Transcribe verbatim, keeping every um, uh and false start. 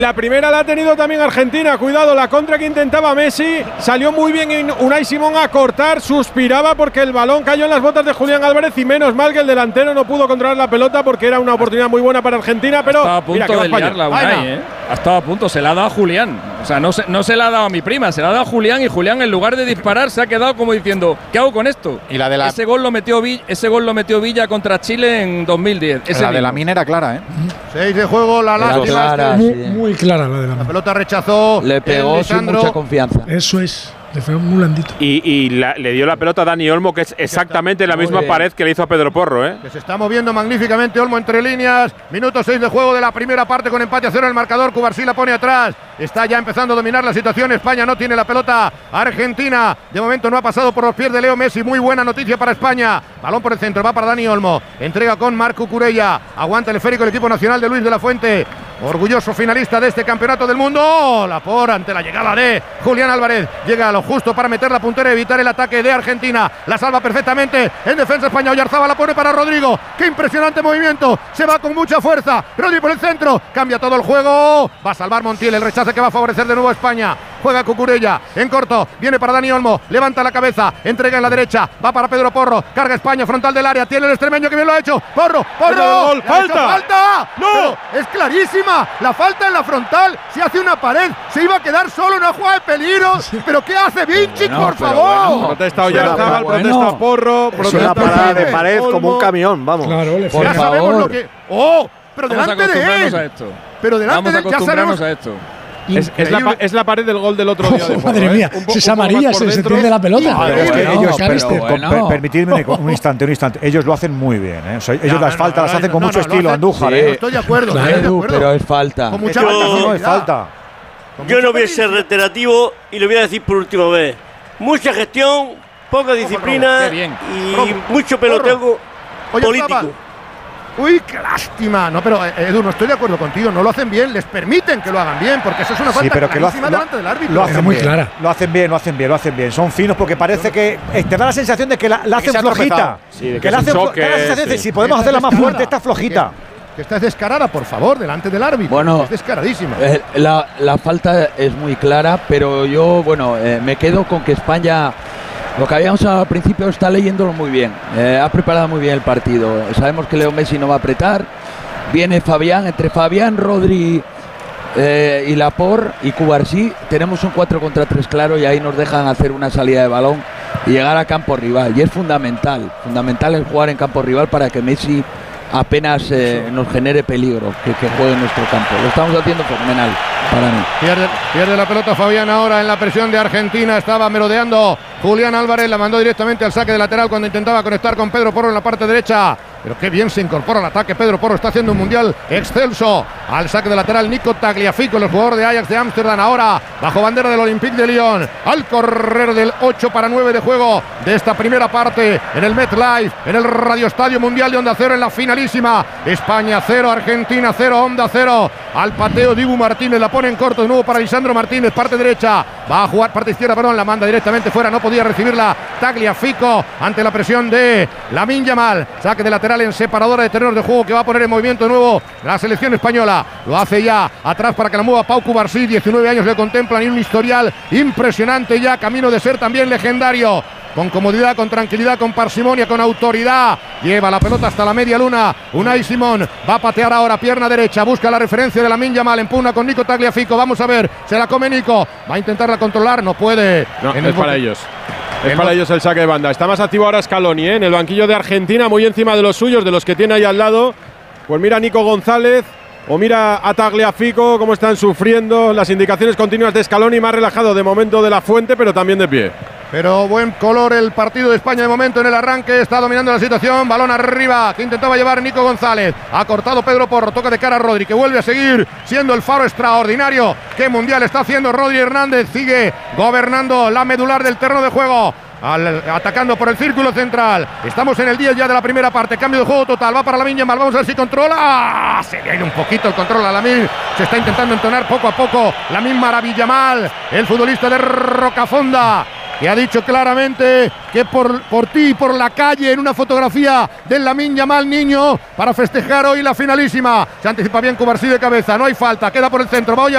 La primera la ha tenido también Argentina, cuidado, la contra que intentaba Messi, salió muy bien Unai Simón a cortar, suspiraba porque el balón cayó en las botas de Julián Álvarez y menos mal que el delantero no pudo controlar la pelota porque era una oportunidad muy buena para Argentina, pero estaba a punto mira, de liarla Unai, ¿eh? Ha estado a punto, se la ha dado a Julián, o sea, no se, no se la ha dado a mi prima, se la ha dado a Julián y Julián en lugar de disparar se ha quedado como diciendo, ¿qué hago con esto? Y la de la ese gol lo metió Villa, ese gol lo metió Villa contra Chile en dos mil diez. Ese la mismo. de la mina era clara, ¿eh? Seis de juego, la lástima. Clara, este. sí. Muy, muy clara la de la La pelota rechazó. Le pegó sin mucha confianza. Eso es. Le fue muy blandito. Y, y la, le dio la pelota a Dani Olmo, que es exactamente la misma pared que le hizo a Pedro Porro, ¿eh? Que se está moviendo magníficamente Olmo entre líneas. Minuto seis de juego de la primera parte con empate a cero en el marcador. Cubarsí la pone atrás. Está ya empezando a dominar la situación. España no tiene la pelota. Argentina de momento no ha pasado por los pies de Leo Messi. Muy buena noticia para España. Balón por el centro, va para Dani Olmo. Entrega con Marco Cucurella. Aguanta el esférico el equipo nacional de Luis de la Fuente. Orgulloso finalista de este campeonato del mundo. La por ante la llegada de Julián Álvarez. Llega a lo justo para meter la puntera y evitar el ataque de Argentina. La salva perfectamente en defensa España. Oyarzabal la pone para Rodrigo. Qué impresionante movimiento. Se va con mucha fuerza. Rodrigo por el centro. Cambia todo el juego. Va a salvar Montiel. El rechace que va a favorecer de nuevo a España. Juega Cucurella en corto. Viene para Dani Olmo. Levanta la cabeza. Entrega en la derecha. Va para Pedro Porro. Carga España. Frontal del área. Tiene el extremeño que bien lo ha hecho. Porro. Porro. Gol. ¡Falta! ¡Falta! ¡No! Pero es clarísima. La falta en la frontal. Se hace una pared. Se iba a quedar solo en una jugada de peligro. ¿Pero qué hace Vinci, bueno, por pero favor? bueno. Protesta Oyarzabal, bueno. protesta Porro, Es protesta una parada de pared Olmo. como un camión, vamos. Claro, le Por Ya favor. sabemos lo que. ¡Oh! Pero Vamos a delante de acostumbrarnos él. a esto. Pero delante Vamos a de él. Ya acostumbrarnos sabemos. a esto. Es, es, la, pa- es la pared del gol del otro día de Porro, Madre ¿eh? mía, Un po- si es un poco amarilla más por se, se dentro. tiende la pelota. Pero Pero es que bueno, ellos, pero per- bueno. per- permitidme un instante, un instante. Ellos lo hacen muy bien, ¿eh? O sea, ellos No, las no, faltas no, las no, hacen con no, mucho no, lo estilo, hacen- Andújar, Sí, ¿eh? estoy de acuerdo. Claro, estoy de acuerdo. pero es falta. Con mucha Yo- falta, No, no es falta. Con Yo mucha no voy a ser falta. reiterativo y lo voy a decir por última vez. Mucha gestión, poca disciplina Qué bien. y Robo. mucho peloteo Oye, político. Zabal. Uy, qué lástima. No, pero eh, Edu, no estoy de acuerdo contigo. No lo hacen bien. Les permiten que lo hagan bien, porque eso es una falta Sí, pero que lo clarísima hacen, lo, delante del árbitro. lo hacen Era muy bien, clara. Lo hacen bien, lo hacen bien, lo hacen bien. Son finos porque parece que eh, te da la sensación de que la, la De que hacen se ha flojita. tropezado. Sí, de que que es la un hacen flo- choque, te da la sensación de sí. si podemos Esta hacerla más descarada. fuerte, está flojita. Que, que esta es descarada, por favor, delante del árbitro. Bueno, es descaradísima. Eh, la, la falta es muy clara, pero yo, bueno, eh, me quedo con que España, lo que habíamos hablado al principio, está leyéndolo muy bien. Eh, ha preparado muy bien el partido. Sabemos que Leo Messi no va a apretar. Viene Fabián, entre Fabián, Rodri eh, y Lapor y Cubarsí. Tenemos un cuatro contra tres claro y ahí nos dejan hacer una salida de balón y llegar a campo rival. Y es fundamental, fundamental el jugar en campo rival para que Messi apenas eh, nos genere peligro, que, que juegue en nuestro campo. Lo estamos haciendo fenomenal para mí. Pierde, pierde la pelota Fabián ahora en la presión de Argentina. Estaba merodeando Julián Álvarez. La mandó directamente al saque de lateral cuando intentaba conectar con Pedro Porro en la parte derecha. Pero qué bien se incorpora al ataque. Pedro Porro está haciendo un mundial excelso. Al saque de lateral Nico Tagliafico, el jugador de Ajax de Ámsterdam. Ahora bajo bandera del Olympique de Lyon. Al correr del ocho para nueve de juego de esta primera parte en el MetLife, en el Radio Estadio Mundial de Onda Cero, en la finalísima. España cero, Argentina cero, Onda cero. Al pateo Dibu Martínez, la pone en corto de nuevo para Lisandro Martínez, parte derecha. Va a jugar parte izquierda, perdón, la manda directamente fuera. No podía recibirla Tagliafico ante la presión de Lamine Yamal. Saque de lateral en separadora de terrenos de juego que va a poner en movimiento de nuevo la selección española. Lo hace ya atrás para que la mueva Pau Cubarsí. diecinueve años le contemplan y un historial impresionante ya, camino de ser también legendario. Con comodidad, con tranquilidad, con parsimonia, con autoridad. Lleva la pelota hasta la media luna. Unai Simón va a patear ahora, pierna derecha. Busca la referencia de Lamine Yamal. Empugna con Nico Tagliafico. Vamos a ver, se la come Nico. Va a intentarla controlar, no puede. No, En es el para bote- ellos. Es para ellos el saque de banda. Está más activo ahora Scaloni, ¿eh? En el banquillo de Argentina, muy encima de los suyos, de los que tiene ahí al lado. Pues mira a Nico González o mira a Tagliafico cómo están sufriendo las indicaciones continuas de Scaloni, más relajado de momento de la Fuente, pero también de pie. Pero buen color el partido de España de momento en el arranque. Está dominando la situación. Balón arriba que intentaba llevar Nico González. Ha cortado Pedro Porro. Toca de cara a Rodri, que vuelve a seguir siendo el faro extraordinario. ¿Qué mundial está haciendo Rodri Hernández? Sigue gobernando la medular del terreno de juego. Al, atacando por el círculo central. Estamos en el diez ya de la primera parte. Cambio de juego total. Va para Lamine Yamal. Vamos a ver si controla. ¡Ah! Se le ha ido un poquito el control a Lamine. Se está intentando entonar poco a poco Lamine Maravillamal, el futbolista de Rocafonda, que ha dicho claramente que por, por ti y por la calle en una fotografía del Lamine Yamal niño para festejar hoy la finalísima. Se anticipa bien Cubarsí de cabeza. No hay falta. Queda por el centro. Va